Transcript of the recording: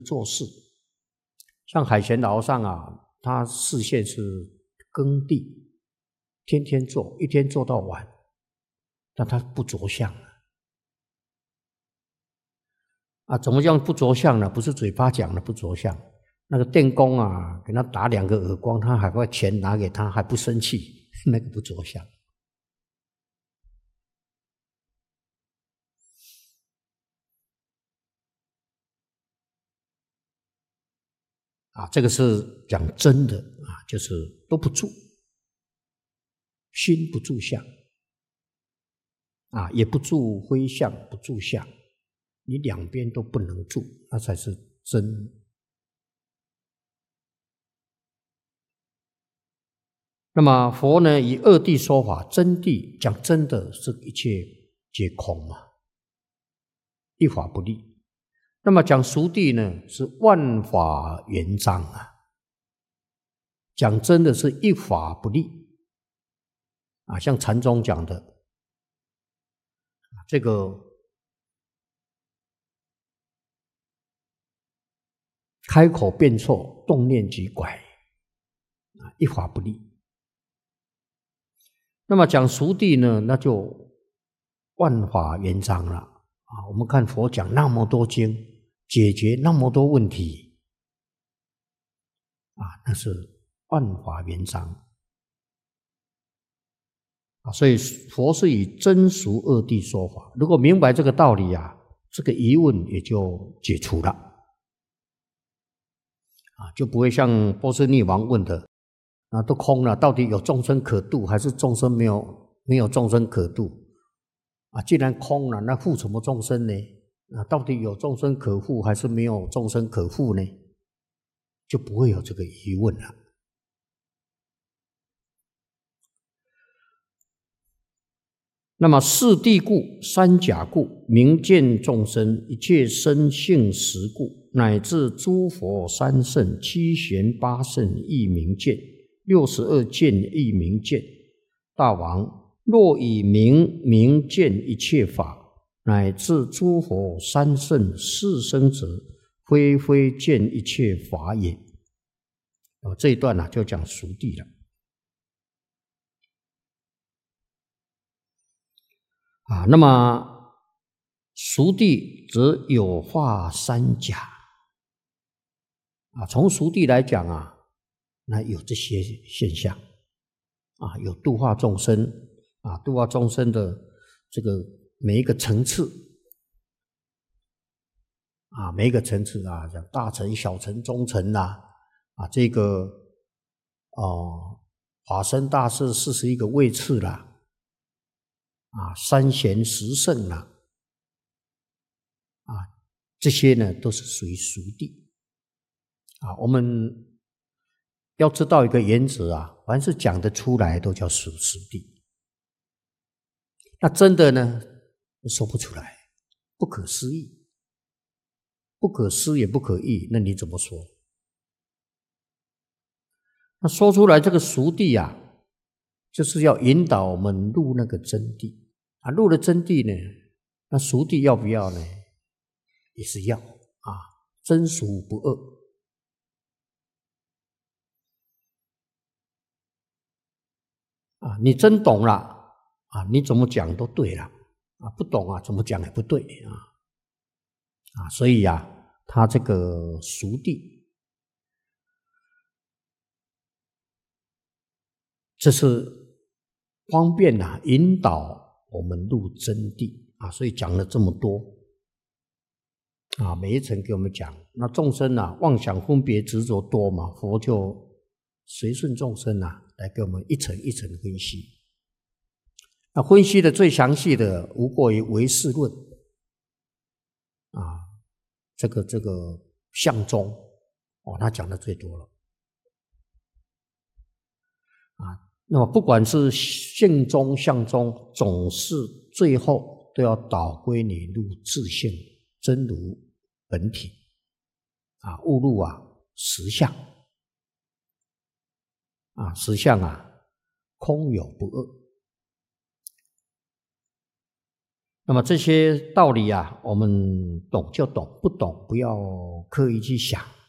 做事。像海贤老和尚啊，他视线是耕地，天天做，一天做到晚，但他不着相啊。怎么样不着相呢？不是嘴巴讲的不着相。那个电工啊，给他打2个耳光，他还把钱拿给他，还不生气，那个不着相。啊，这个是讲真的啊，就是都不住，心不住相啊，也不住非相，不住相，你两边都不能住，那才是真。那么佛呢，以二谛说法，真谛讲真的是一切皆空嘛，一法不立。那么讲俗谛呢，是万法圆彰啊，讲真的是一法不立啊，像禅宗讲的这个开口便错，动念即拐啊，一法不立。那么讲俗谛呢，那就万法圆彰了啊。我们看佛讲那么多经，解决那么多问题啊，那是万法圆彰啊。所以佛是以真俗二谛说法。如果明白这个道理啊，这个疑问也就解除了啊，就不会像波斯匿王问的啊，都空了，到底有众生可度，还是众生没有众生可度啊？既然空了，那护什么众生呢？啊，到底有众生可护，还是没有众生可护呢？就不会有这个疑问了。那么四谛故，三假故，明见众生一切生性实故，乃至诸佛三圣、七玄八圣亦明见，62见亦明见。大王若以明见一切法，乃至诸佛三圣四生者，非见一切法也。这一段就讲俗谛了啊。那么俗谛则有化三假啊。从俗谛来讲啊，那有这些现象啊，有度化众生啊，度化众生的这个每一个层次啊，每一个层次啊，像大乘、小乘、中乘啊，这个法身大士41个位次啦，啊，三贤十圣啦，啊，这些呢都是属于俗谛啊。我们要知道一个原则啊，凡是讲得出来都叫俗谛。那真的呢，说不出来，不可思议，不可思也不可议，那你怎么说？那说出来这个俗谛啊，就是要引导我们入那个真谛啊。入了真谛呢，那俗谛要不要呢？也是要啊，真俗不二啊。你真懂了啊，你怎么讲都对了啊。不懂啊，怎么讲也不对啊。所以啊，他这个俗谛，这是方便引导我们入真谛啊。所以讲了这么多啊，每一层给我们讲。那众生妄想分别执着多嘛，佛就随顺众生来给我们一层一层分析。那分析的最详细的无过于唯识论啊，这个相宗他讲的最多了啊。那么不管是性宗相宗，总是最后都要导归你入自性真如本体啊，悟入实相啊，实相空有不二那么这些道理啊，我们懂就懂，不懂不要刻意去想